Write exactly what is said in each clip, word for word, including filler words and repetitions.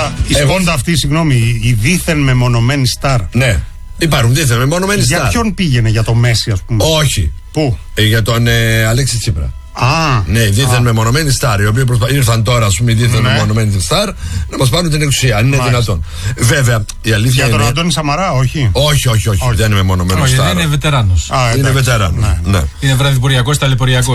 Τώρα η σπόντα αυτή, συγγνώμη, η δίθεν μεμονωμένη στάρ. Ναι. Υπάρχουν δίθεν μεμονωμένοι στάρ. Για ποιον πήγαινε, για το Μέση, ας πούμε? Όχι. Πού? Ε, για τον ε, Αλέξη Τσίπρα. Α, ναι, δίθεν μεμονωμένοι στάρ, οι οποίοι προσπα... ήρθαν τώρα, α πούμε, οι δίθεν ναι. μεμονωμένοι στάρ, να μα πάρουν την εξουσία, αν είναι Μάλιστα. δυνατόν. Βέβαια, η αλήθεια για είναι. Για τον Αντώνη Σαμαρά, όχι. Όχι, όχι, όχι, όχι. δεν είναι μεμονωμένο στάρ. Είναι βετεράνο. Είναι βετεράνο. Ναι. Ναι. Είναι βραδυποριακό, ταλαιπωριακό.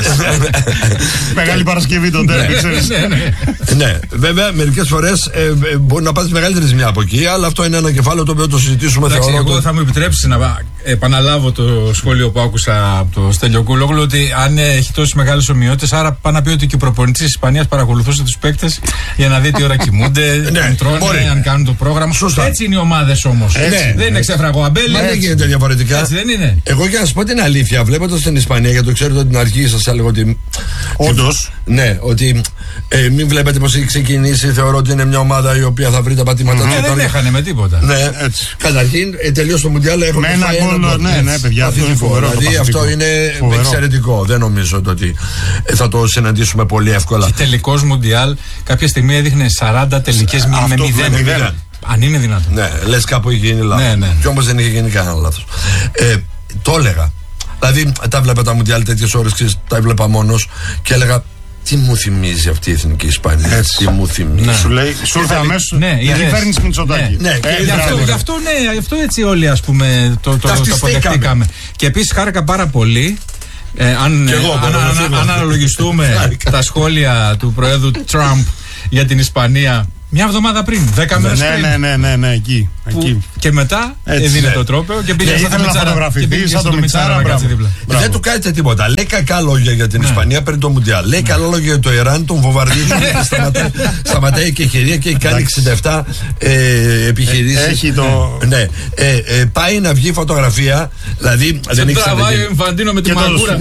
Μεγάλη Παρασκευή τον τέρμι, ξέρει. Ναι, βέβαια, μερικέ φορέ ε, μπορεί να πάθει μεγαλύτερη ζημιά από εκεί, αλλά αυτό είναι ένα κεφάλαιο το οποίο το συζητήσουμε. Εντάξει, εγώ θα μου επιτρέψει να επαναλάβω το σχόλιο που άκουσα από το Στέλιο Κούλογλου, ότι αν έχει τόσε μεγάλε ομοιότητες, άρα πάει να πει ότι και ο προπονητής της Ισπανίας παρακολουθούσε τους παίκτες για να δει τι ώρα κοιμούνται, ναι, αν τρώνε, μπορεί. αν κάνουν το πρόγραμμα. Σωστά. Έτσι είναι οι ομάδες όμως. Ναι, δεν είναι ξέφραγο αμπέλι. Δεν γίνεται διαφορετικά. Έτσι δεν είναι. Εγώ για να σου πω την αλήθεια, βλέποντας την Ισπανία, γιατί το ξέρετε ότι την αρχή σας έλεγα ότι. Όντως. Ναι, ότι ε, μην βλέπετε πως έχει ξεκινήσει. Θεωρώ ότι είναι μια ομάδα η οποία θα βρει τα πατήματα mm-hmm. του. Δεν έχανε με τίποτα. Ναι, έτσι. Καταρχήν, ε, τελείωσε το Μουντιάλ. Έχουμε φάει ένα γκολ. Ναι, ναι, παιδιά, αυτό είναι φοβερό. Δηλαδή αυτό είναι εξαιρετικό. Δεν νομίζω ότι θα το συναντήσουμε πολύ εύκολα. Και τελικός Μουντιάλ κάποια στιγμή έδειχνε σαράντα τελικές με μηδέν. Αν είναι δυνατόν. Ναι, λες κάπου είχε γίνει λάθος. Ναι, ναι. Κι όμως δεν είχε γίνει κανένα λάθος. Ε, το έλεγα. Δηλαδή τα βλέπα τα Μουντιάλ τέτοιες ώρες, ξέρεις, τα έβλεπα μόνος και έλεγα. Τι μου θυμίζει αυτή η εθνική Ισπανία, έτσι. Τι μου θυμίζει. Ναι. Σου λέει, σου ήρθε αμέσως ναι, η κυβέρνηση Μητσοτάκη. Ναι, ναι, ε, γι' αυτό, γι' αυτό, ναι, γι' αυτό έτσι όλοι ας πούμε το, το, το, το αποδεχτήκαμε. Και επίσης χάρηκα πάρα πολύ. Ε, αν, εγώ, αν, αν, αν αναλογιστούμε τα σχόλια του Προέδρου Τραμπ για την Ισπανία μια εβδομάδα πριν, δέκα μέρες ναι, πριν. Ναι, ναι, ναι, ναι, εκεί. εκεί. Και μετά έτσι, έδινε ναι. το τρόπαιο και πήγε σαν το Μιτσάρα. Σαν το Μιτσάρα, δεν του κάνετε τίποτα. Λέει κακά λόγια για την ναι. Ισπανία πριν το Μουντιάλ. Λέει ναι. καλά λόγια για το Ιράν, τον βομβαρδίζουν και σταματάει, σταματάει η κεχηρία και έχει κάνει εξήντα επτά ε, επιχειρήσεις. Έχει το. Ναι. Ε, ε, πάει να βγει φωτογραφία. Δηλαδή δεν έχει τραβάει ο Ιφαντίνο με τη μαγούρα.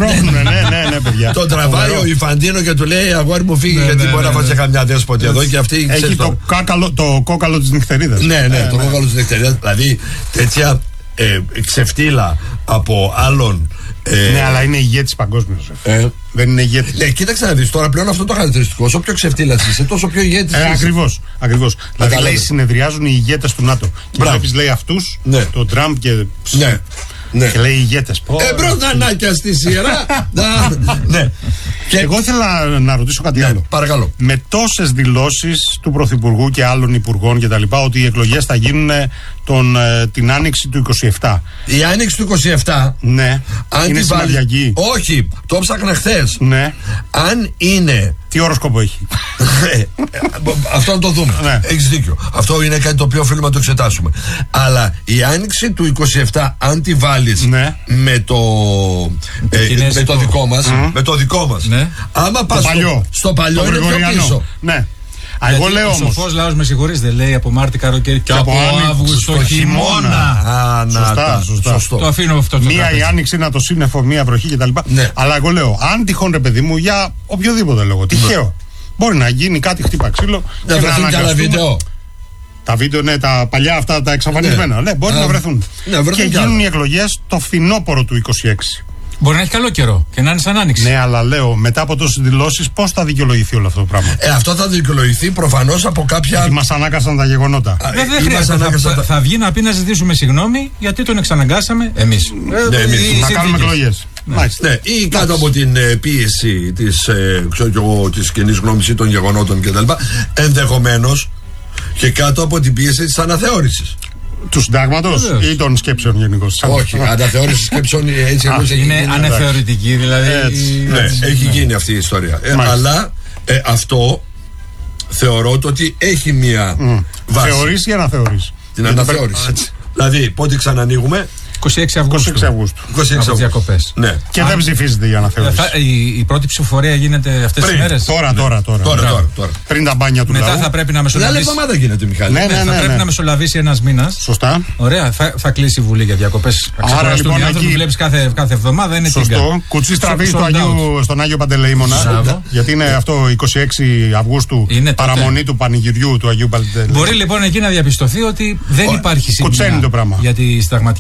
Τον τραβάει ο Ιφαντίνο και του λέει αγόρι μου φύγει γιατί μπορεί να φάσει καμιά δέσποτη εδώ και αυτή. Έχει το κόκαλο της νυχτερίδας. Ναι, ναι, το κόκαλο της νυχτερίδας. Δηλαδή τέτοια ε, ξεφτύλα από άλλον. Ε, ναι, αλλά είναι ηγέτης παγκόσμιος. Ε, δεν είναι ηγέτης. Ναι, κοίταξε να δεις τώρα πλέον αυτό το χαρακτηριστικό. Όσο πιο ξεφτύλας είσαι, τόσο πιο ηγέτης ε, είσαι. Ακριβώς. Ακριβώς. Δηλαδή λέει συνεδριάζουν οι ηγέτες του ΝΑΤΟ. Και βλέπεις λέει αυτούς, ναι. το Τραμπ και. Ναι. Ναι. Και λέει ηγέτες. Εμπρός δανάκια στη σειρά. Ναι. Και εγώ ήθελα να ρωτήσω κάτι ναι, άλλο. Παρακαλώ. Με τόσες δηλώσεις του Πρωθυπουργού και άλλων υπουργών και τα λοιπά ότι οι εκλογές θα γίνουν τον, την άνοιξη του είκοσι επτά. Η άνοιξη του είκοσι επτά. Ναι. Αν είναι σημαδιακή. Όχι. Το ψάχνα χθες. Ναι. Αν είναι. Τι οροσκόπο έχει. Αυτό να το δούμε. Ναι. Έχεις δίκιο. Αυτό είναι κάτι το οποίο οφείλουμε να το εξετάσουμε. Αλλά η άνοιξη του είκοσι επτά, αν τη βάλεις ναι. με, το, ε, με το δικό μας, mm. με το δικό μας. Ναι. Άμα πας στο, στο παλιό, είναι πιο πίσω. Ναι. Α, εγώ λέω όμως. Ο σοφός λαός, με συγχωρείς, δεν λέει από Μάρτι, καλοκαίρι και, και από Αύγουστο χειμώνα. Α, να, σωστά, σωστά. Σωστό. Το αφήνω αυτό. Το μία η άνοιξη, ένα το σύννεφο, μία βροχή κτλ. Ναι. Αλλά εγώ λέω, αν τυχόν ρε παιδί μου, για οποιοδήποτε λόγο, τυχαίο, ναι. μπορεί να γίνει κάτι, χτύπα ξύλο. Να βρεθούν και άλλα βίντεο. Τα βίντεο, ναι, τα παλιά αυτά, τα εξαφανισμένα. Ναι, ναι μπορεί να βρεθούν. Και γίνουν οι εκλογές το φθινόπωρο του είκοσι έξι. Μπορεί να έχει καλό καιρό και να είναι σαν άνοιξη. Ναι, αλλά λέω μετά από τόσες δηλώσεις, πώς θα δικαιολογηθεί όλο αυτό το πράγμα. Ε, αυτό θα δικαιολογηθεί προφανώς από κάποια. Γιατί μας ανάγκασαν τα γεγονότα. Δεν δε χρειάζεται. Θα, θα, θα βγει να πει να ζητήσουμε συγγνώμη γιατί τον εξαναγκάσαμε εμείς. Ναι, εμείς. Να κάνουμε εκλογές. Ναι. Ναι, ή κάτω από την ε, πίεση της, ε, της κοινής γνώμης ή των γεγονότων κτλ. Ενδεχομένως και κάτω από την πίεση της αναθεώρησης. Του συντάγματος ή των σκέψεων γενικώς? Όχι, αναθεώρηση σκέψεων έτσι όπως έχει γίνει. Είναι αναθεωρητική δηλαδή. Έτσι, ναι, έτσι, έχει ναι. γίνει αυτή η ιστορία. Ε, αλλά ε, αυτό θεωρώ ότι έχει μία mm. βάση. Θεωρείς ή αναθεωρείς? Την αναθεώρηση. Δηλαδή, πότε ξανανοίγουμε? είκοσι έξι Αυγούστου. είκοσι έξι Αυγούστου. είκοσι έξι Αυγούστου. Ναι. Και αν δεν ψηφίζεται η αναθεώρηση. Θα, η, η πρώτη ψηφοφορία γίνεται αυτές τις μέρες. Τώρα, τώρα, τώρα. τώρα, τώρα, τώρα. Πριν τα μπάνια του Μετά λαού. θα πρέπει να μεσολαβήσει. Άλλη εβδομάδα γίνεται, Μιχάλη. Ναι, ναι, ναι, θα ναι, πρέπει ναι. να μεσολαβήσει ένας μήνας. Σωστά. Ωραία, θα, θα κλείσει η Βουλή για διακοπές. Άρα λοιπόν. Οι άνθρωποι βλέπεις κάθε, κάθε εβδομάδα είναι τίγκα. Σωστό. Κουτσί στραβή στον Άγιο Παντελεήμονα. Γιατί είναι αυτό είκοσι έξι Αυγούστου παραμονή του πανηγυριού του Αγίου Παντελεήμονα. Μπορεί λοιπόν εκεί να διαπιστωθεί ότι δεν υπάρχει σύγκριση για τη συνταγματική αναθεώρηση.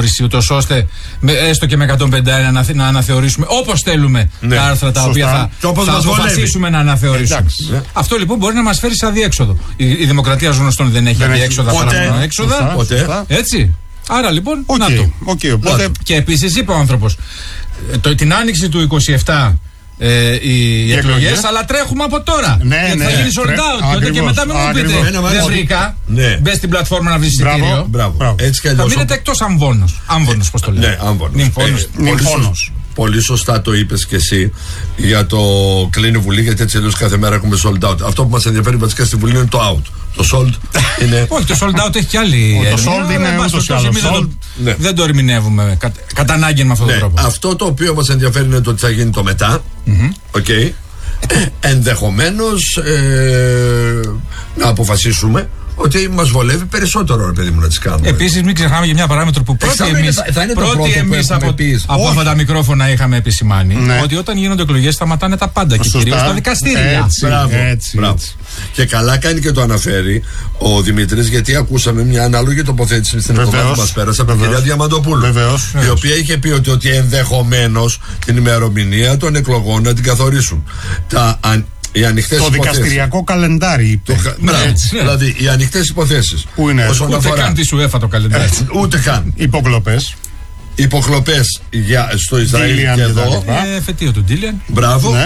αναθεώρηση, ούτως ώστε με, έστω και με εκατόν πενήντα ένα να, να αναθεωρήσουμε όπως θέλουμε ναι. τα άρθρα τα Σωστά. οποία θα, θα αποφασίσουμε να αναθεωρήσουμε. Ναι. Αυτό λοιπόν μπορεί να μας φέρει σε αδιέξοδο. Η, η δημοκρατία γνωστών δεν έχει αδιέξοδα παρά έξοδα. Έτσι. Άρα λοιπόν, okay. να το. Okay, οπότε... Και επίσης είπε ο άνθρωπος, το, την άνοιξη του είκοσι επτά ε, οι, οι εκλογές, αλλά τρέχουμε από τώρα. Ναι, ναι, θα γίνει sold out. Τότε και μετά μην μου πείτε, δεν βρήκα. Ναι. Μπες στην πλατφόρμα να βρεις εισιτήριο. Θα μείνετε εκτός αμβόνος. Άμβονος, πώς το λέω. Ναι, άμβονος. Πολύ σωστά το είπες και εσύ για το κλείνει βουλή, γιατί έτσι αλλιώς κάθε μέρα έχουμε sold out. Αυτό που μας ενδιαφέρει βασικά στη βουλή είναι το out. Το sold είναι. Όχι, το sold out έχει κι άλλη. Το sold είναι ούτως ή άλλως. Δεν το ερμηνεύουμε κατά ανάγκη με αυτόν τον τρόπο. Αυτό το οποίο μας ενδιαφέρει είναι το ότι θα γίνει το μετά. Οκ. Ενδεχομένως να αποφασίσουμε ότι μας βολεύει περισσότερο, ρε παιδί μου, να τις κάνουμε. Επίσης, μην ξεχνάμε για μια παράμετρο που πρώτοι εμείς, πρώτοι εμείς από, από αυτά τα μικρόφωνα είχαμε επισημάνει, ναι. ότι όταν γίνονται εκλογές σταματάνε τα πάντα και κυρίως τα δικαστήρια. Έτσι, μπράβο, έτσι, μπράβο. Έτσι. Και καλά κάνει και το αναφέρει ο Δημήτρης, γιατί ακούσαμε μια ανάλογη τοποθέτηση στην εβδομάδα που μας πέρασε από την κυρία Διαμαντοπούλου. Βεβαίως. Η οποία είχε πει ότι, ότι ενδεχομένως την ημερομηνία των εκλογών να την καθορίσουν. Τα Οι ανοιχτές το υποθέσεις. Δικαστηριακό καλεντάρι. Το, ναι, έτσι, δηλαδή οι ανοιχτές υποθέσεις. Πού είναι, ούτε αφορά, καν τη UEFA το καλεντάρι. Έτσι, ούτε καν. Υποκλοπές. Υποκλοπές στο Ισραήλ και, και εδώ. Ε, φετίο του Ντίλιαν. Μπράβο. Ναι.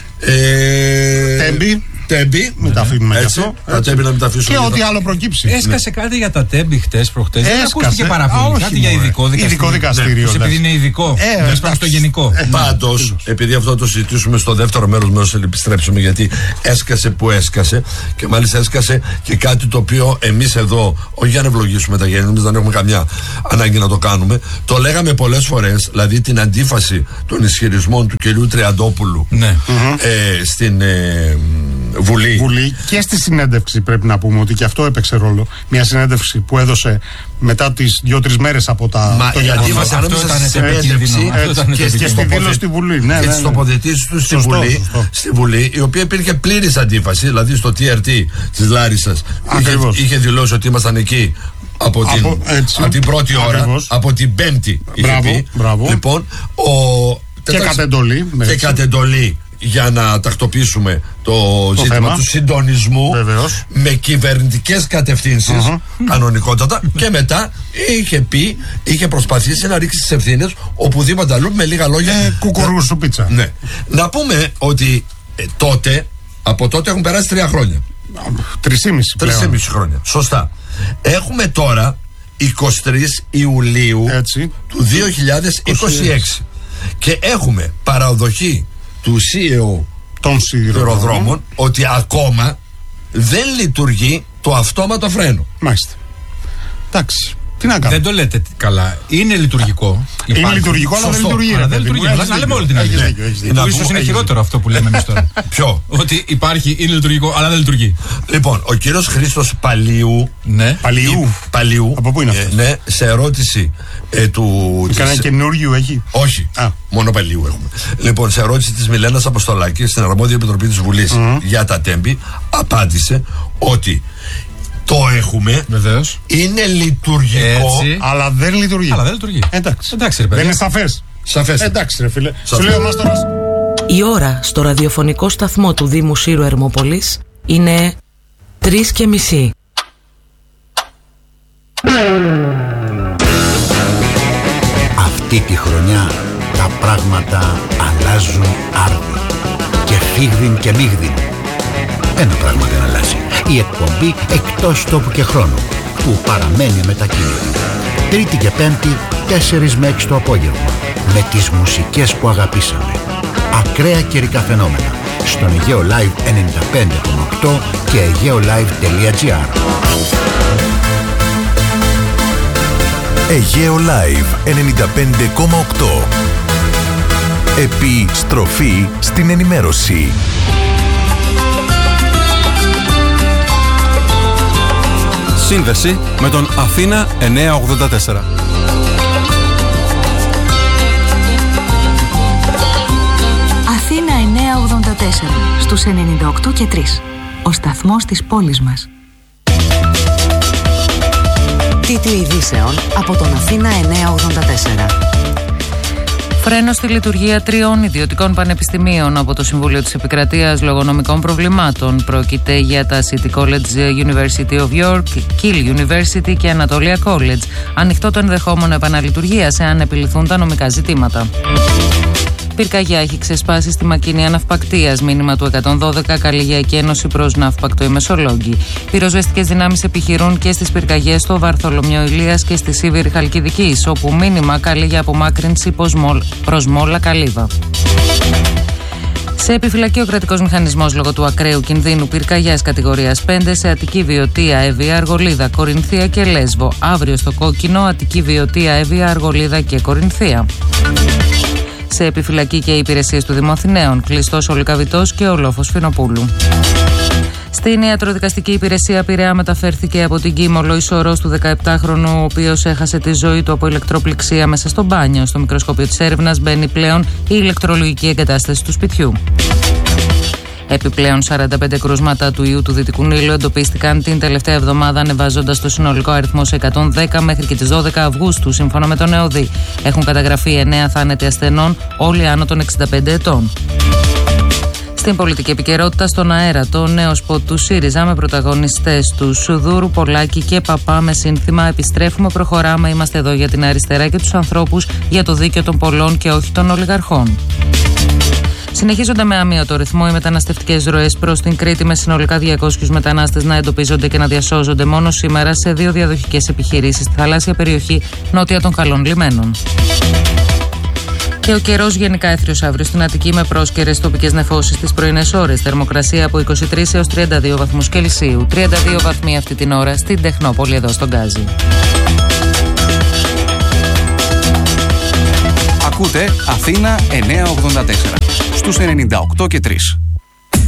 Ε, Τέμπι. Τέμπι. Μην τα αφήνουμε έτσι, αυτό. Τα τέμπι να μην τα αφήσουμε. Και ό,τι άλλο προκύψει. Έσκασε ναι. κάτι για τα τέμπι χτες προχτές. Δεν ακούστηκε πάρα πολύ. Κάτι για ειδικό δικαστήριο. Ειδικό δικαστήριο. Ναι. Επειδή είναι ειδικό. Ε, δεν πάμε στο γενικό. Ε, Πάντως, επειδή αυτό το συζητήσουμε στο δεύτερο μέρος μας, να επιστρέψουμε, γιατί έσκασε που έσκασε και μάλιστα έσκασε και κάτι το οποίο εμείς εδώ, όχι για να ευλογήσουμε τα γέννη, εμείς δεν έχουμε καμιά ανάγκη να το κάνουμε. Το λέγαμε πολλές φορές, δηλαδή την αντίφαση των ισχυρισμών του κυρίου Τριαντόπουλου ναι. ε, στην ε, Βουλή. Βουλή και στη συνέντευξη πρέπει να πούμε ότι και αυτό έπαιξε ρόλο. Μια συνέντευξη που έδωσε μετά τις δύο-τρεις μέρες από τα. Μα, το αυτό, αυτό, αυτό ήταν συνέντευξη και, και στη δήλωση στη Βουλή. Ναι, και ναι, ναι. τις τοποθετήσεις του στη, σωστό, Βουλή, σωστό. στη Βουλή, η οποία υπήρχε πλήρης αντίφαση, δηλαδή στο τι αρ τι της Λάρισσας. Είχε, είχε δηλώσει ότι ήμασταν εκεί από την, από, από την πρώτη ώρα, ακριβώς. Από την πέμπτη. Μπράβο, είχε πει. μπράβο. Λοιπόν, ο, και κατεντολή. Και κατεντολή για να τακτοποιήσουμε το, το ζήτημα θέμα. Του συντονισμού. Βεβαίως. Με κυβερνητικές κατευθύνσεις, uh-huh. κανονικότατα, και μετά είχε πει, είχε προσπαθήσει να ρίξει τις ευθύνες οπουδήποτε αλλού, με λίγα λόγια. Ε, κουκουρού σου πίτσα. Ναι. Να πούμε ότι ε, τότε, από τότε έχουν περάσει τρία χρόνια. Τρισήμιση Τρισήμιση χρόνια. Σωστά. Έχουμε τώρα εικοστή τρίτη Ιουλίου έτσι. Του δύο χιλιάδες είκοσι έξι και έχουμε παραδοχή του σι ι ο των σιδηροδρόμων ότι ακόμα δεν λειτουργεί το αυτόματο φρένο. Μάλιστα. Εντάξει. Τι να κάνουμε. Δεν το λέτε καλά. Είναι λειτουργικό. Είναι υπάρχει. Λειτουργικό, αλλά δεν λειτουργεί. Αλλά δεν λειτουργεί. Να λέμε όλη την αλήθεια. Ίσως είναι χειρότερο αυτό που λέμε εμείς τώρα. Ποιο? Ότι υπάρχει, είναι λειτουργικό, αλλά δεν λειτουργεί. Λοιπόν, ο κύριος Χρήστος Παλίου. Ναι. Παλίου. Παλίου. Από πού είναι αυτό? Ε, ναι, σε ερώτηση ε, του. Κανένα καινούριου έχει? Όχι. Α. Μόνο Παλίου έχουμε. Λοιπόν, σε ερώτηση της Μιλένας Αποστολάκη στην Αρμόδια Επιτροπή της Βουλής mm. για τα τέμπη, απάντησε ότι το έχουμε. Βεβαίως. Είναι λειτουργικό. Έτσι. Αλλά δεν λειτουργεί. Αλλά δεν λειτουργεί. Εντάξει. Εντάξει, ρε, δεν είναι σαφές. Σαφές. Εντάξει, ρε φίλε. Σου λέω μας τώρα. Η ώρα στο ραδιοφωνικό σταθμό του Δήμου Σύρου Ερμόπολης είναι τρεις και μισή. Αυτή τη χρονιά τα πράγματα αλλάζουν άρδιν και φίγδιν και μίγδιν. Ένα πράγμα δεν αλλάζει. Η εκπομπή εκτός τόπου και χρόνου που παραμένει μετακίνητη. Τρίτη και Πέμπτη, τέσσερις με έξι το απόγευμα, με τις μουσικές που αγαπήσαμε. Ακραία καιρικά φαινόμενα στον Αιγαίο Live ενενήντα πέντε κόμμα οκτώ και αιγαίολιve τελεία τζι άρ. Αιγαίο Live ενενήντα πέντε κόμμα οκτώ. Επιστροφή στην ενημέρωση. Σύνδεση με τον Αθήνα εννιακόσια ογδόντα τέσσερα. Αθήνα εννιακόσια ογδόντα τέσσερα στους ενενήντα οκτώ και τρία. Ο σταθμός της πόλης μας. Τη Τίτλοι ειδήσεων από τον Αθήνα εννιακόσια ογδόντα τέσσερα. Φρένο στη λειτουργία τριών ιδιωτικών πανεπιστημίων από το Συμβούλιο της Επικρατείας λόγω νομικών προβλημάτων. Πρόκειται για τα City College University of York, Kiel University και Anatolia College. Ανοιχτό το ενδεχόμενο επαναλειτουργίας εάν επιληθούν τα νομικά ζητήματα. Πυρκαγιά έχει ξεσπάσει στη Μακίνια Ναυπακτείας. Μήνυμα του εκατόν δώδεκα καλεί για εκένωση προς ναύπακτο η Μεσολόγγι. Πυροσβεστικές δυνάμεις επιχειρούν και στις πυρκαγιές στο Βαρθολομιό Ηλίας και στη Σίβηρη Χαλκιδικής, όπου μήνυμα καλεί για απομάκρυνση προς Μόλα Καλύβα. Σε επιφυλακή ο κρατικός μηχανισμός λόγω του ακραίου κινδύνου πυρκαγιάς κατηγορίας πέντε σε Αττική, Βιωτία, Εύβοια, Αργολίδα, Κορινθία και Λέσβο. Αύριο στο κόκκινο Αττική, Βιωτία, Εύβοια, Αργολίδα και Κορινθία. Σε επιφυλακή και οι υπηρεσίες του Δήμου Αθηναίων, κλειστός ο Λυκαβητός και ο Λόφος Φινοπούλου. Στην ιατροδικαστική υπηρεσία Πειραιά μεταφέρθηκε από την Κίμολο η σωρός του δεκαεπτάχρονου, ο οποίος έχασε τη ζωή του από ηλεκτροπληξία μέσα στο μπάνιο. Στο μικροσκόπιο της έρευνας μπαίνει πλέον η ηλεκτρολογική εγκατάσταση του σπιτιού. Επιπλέον, σαράντα πέντε κρούσματα του ιού του Δυτικού Νείλου εντοπίστηκαν την τελευταία εβδομάδα, ανεβάζοντας το συνολικό αριθμό σε εκατόν δέκα μέχρι και τις δώδεκα Αυγούστου, σύμφωνα με τον ΕΟΔΗ. Έχουν καταγραφεί εννέα θάνατοι ασθενών, όλοι άνω των εξήντα πέντε ετών. Στην πολιτική επικαιρότητα, στον αέρα, το νέο σποτ του ΣΥΡΙΖΑ με πρωταγωνιστές του Σουδούρου, Πολάκη και Παπά με σύνθημα «Επιστρέφουμε, προχωράμε, είμαστε εδώ για την αριστερά και τους ανθρώπους, για το δίκαιο των πολλών και όχι των ολιγαρχών». Συνεχίζονται με αμύωτο ρυθμό οι μεταναστευτικές ροές προς την Κρήτη, με συνολικά διακόσιους μετανάστες να εντοπίζονται και να διασώζονται μόνο σήμερα σε δύο διαδοχικές επιχειρήσεις στη θαλάσσια περιοχή νότια των καλών λιμένων. Και ο καιρός γενικά έθριος αύριο στην Αττική με πρόσκαιρες τοπικές νεφώσεις τις πρωινές ώρες. Θερμοκρασία από είκοσι τρεις έως τριάντα δύο βαθμούς Κελσίου. τριάντα δύο βαθμοί αυτή την ώρα στην Τεχνόπολη εδώ στον Γκάζι. Ακούτε Αθήνα εννιακόσια ογδόντα τέσσερα στους ενενήντα οκτώ και τρία.